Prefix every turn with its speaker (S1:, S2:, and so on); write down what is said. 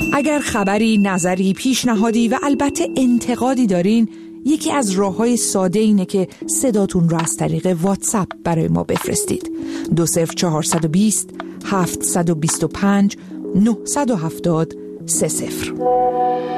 S1: اگر خبری، نظری، پیشنهادی و البته انتقادی دارین، یکی از راه‌های ساده اینه که صداتون رو از طریق واتساپ برای ما بفرستید. 20420 725 970 30.